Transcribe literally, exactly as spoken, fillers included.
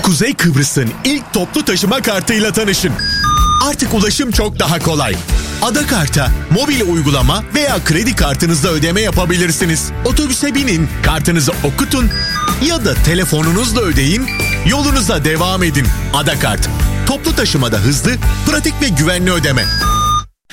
Kuzey Kıbrıs'ın ilk toplu taşıma kartıyla tanışın. Artık ulaşım çok daha kolay. Adakart'a mobil uygulama veya kredi kartınızla ödeme yapabilirsiniz. Otobüse binin, kartınızı okutun ya da telefonunuzla ödeyin, yolunuza devam edin. Adakart, toplu taşımada hızlı, pratik ve güvenli ödeme.